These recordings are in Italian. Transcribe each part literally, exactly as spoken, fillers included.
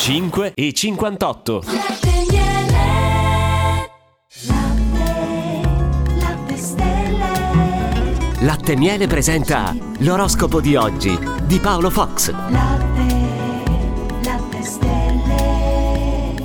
cinque e cinquantotto. Latte e miele, latte, latte stelle. Latte e Miele presenta l'oroscopo di oggi di Paolo Fox. Latte, latte stelle.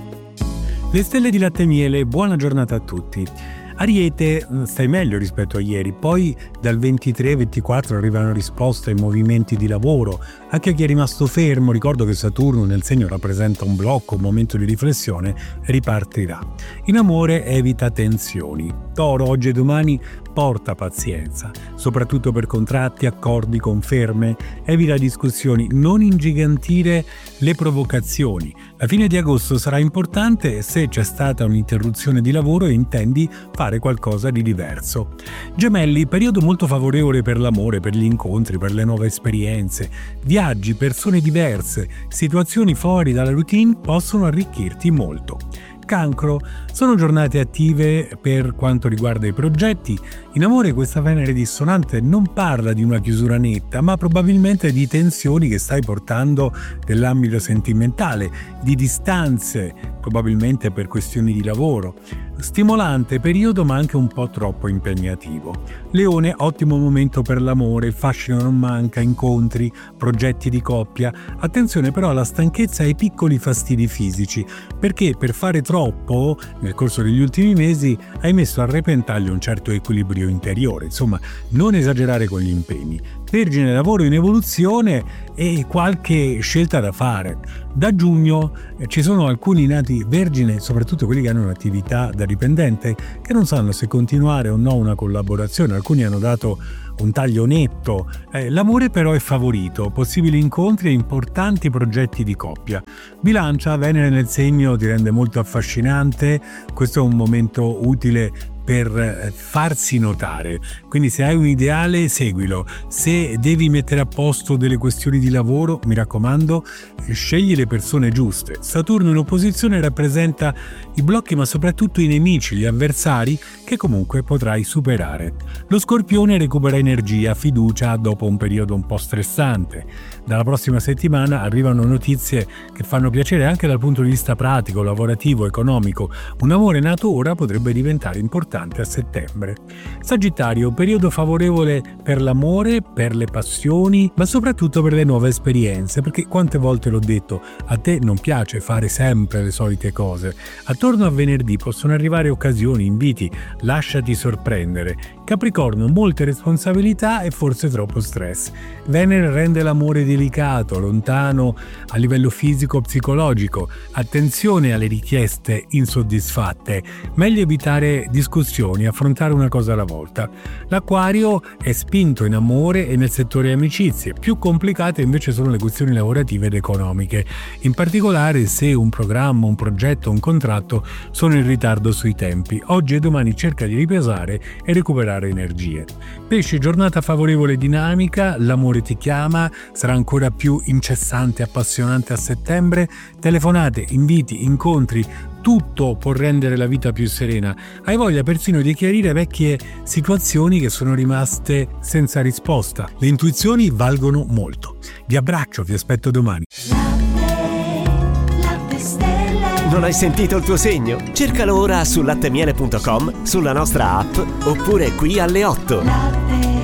Le stelle di Latte e Miele, buona giornata a tutti. Ariete, stai meglio rispetto a ieri, poi dal ventitré ventiquattro arrivano risposte ai movimenti di lavoro. Anche a chi è rimasto fermo, ricordo che Saturno nel segno rappresenta un blocco, un momento di riflessione, ripartirà. In amore evita tensioni. Toro, oggi e domani porta pazienza, soprattutto per contratti, accordi, conferme. Evita discussioni, non ingigantire le provocazioni. La fine di agosto sarà importante se c'è stata un'interruzione di lavoro e intendi fare qualcosa di diverso. Gemelli, periodo molto favorevole per l'amore, per gli incontri, per le nuove esperienze. Viaggi, persone diverse, situazioni fuori dalla routine possono arricchirti molto. Cancro, sono giornate attive per quanto riguarda i progetti. In amore questa Venere dissonante non parla di una chiusura netta, ma probabilmente di tensioni che stai portando nell'ambito sentimentale, di distanze, probabilmente per questioni di lavoro. Stimolante periodo ma anche un po' troppo impegnativo. Leone, ottimo momento per l'amore, il fascino non manca, incontri, progetti di coppia. Attenzione però alla stanchezza e ai piccoli fastidi fisici, perché per fare troppo nel corso degli ultimi mesi hai messo a repentaglio un certo equilibrio interiore. Insomma, non esagerare con gli impegni. Vergine, lavoro in evoluzione e qualche scelta da fare. Da giugno eh, ci sono alcuni nati Vergine, soprattutto quelli che hanno un'attività da dipendente, che non sanno se continuare o no una collaborazione. Alcuni hanno dato un taglio netto. Eh, l'amore però è favorito, possibili incontri e importanti progetti di coppia. Bilancia, Venere nel segno ti rende molto affascinante, questo è un momento utile per farsi notare, quindi se hai un ideale seguilo. Se devi mettere a posto delle questioni di lavoro, mi raccomando, scegli le persone giuste. Saturno in opposizione rappresenta i blocchi ma soprattutto i nemici, gli avversari che comunque potrai superare. Lo Scorpione recupera energia, fiducia dopo un periodo un po' stressante. Dalla prossima settimana arrivano notizie che fanno piacere anche dal punto di vista pratico, lavorativo, economico. Un amore nato ora potrebbe diventare importante a settembre. Sagittario, periodo favorevole per l'amore, per le passioni, ma soprattutto per le nuove esperienze, perché quante volte l'ho detto, a te non piace fare sempre le solite cose. Attorno a venerdì possono arrivare occasioni, inviti, lasciati sorprendere. Capricorno, molte responsabilità e forse troppo stress. Venere rende l'amore delicato, lontano a livello fisico-psicologico. Attenzione alle richieste insoddisfatte. Meglio evitare discussioni, affrontare una cosa alla volta. L'Acquario è spinto in amore e nel settore amicizie. Più complicate invece sono le questioni lavorative ed economiche. In particolare se un programma, un progetto, un contratto sono in ritardo sui tempi. Oggi e domani cerca di riposare e recuperare energie. Pesci, giornata favorevole e dinamica, l'amore ti chiama, sarà ancora più incessante e appassionante a settembre. Telefonate, inviti, incontri, tutto può rendere la vita più serena. Hai voglia persino di chiarire vecchie situazioni che sono rimaste senza risposta. Le intuizioni valgono molto. Vi abbraccio, vi aspetto domani. Latte, latte stelle. Non hai sentito il tuo segno? Cercalo ora su latte miele punto com, sulla nostra app oppure qui alle otto. Latte.